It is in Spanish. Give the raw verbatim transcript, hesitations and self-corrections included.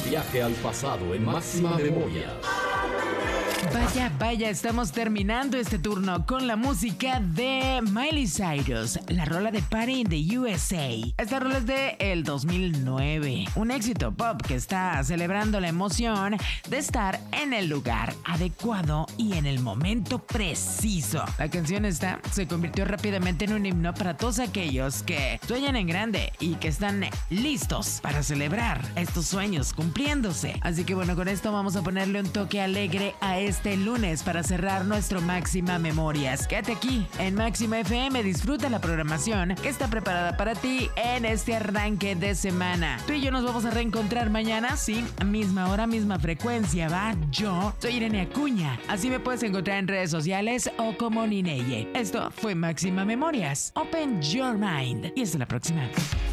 Viaje al pasado en Máxima Memoria. Vaya, vaya, estamos terminando este turno con la música de Miley Cyrus, la rola de Party in the U S A. Esta rola es de el dos mil nueve, un éxito pop que está celebrando la emoción de estar en el lugar adecuado y en el momento preciso. La canción esta se convirtió rápidamente en un himno para todos aquellos que sueñan en grande y que están listos para celebrar estos sueños cumpliéndose. Así que bueno, con esto vamos a ponerle un toque alegre a este lunes para cerrar nuestro Máxima Memorias. Quédate aquí en Máxima F M, disfruta la programación que está preparada para ti en este arranque de semana. Tú y yo nos vamos a reencontrar mañana, sí, misma hora, misma frecuencia, va. Yo soy Irene Acuña, así me puedes encontrar en redes sociales o como Nineye. Esto fue Máxima Memorias. Open your mind y hasta la próxima.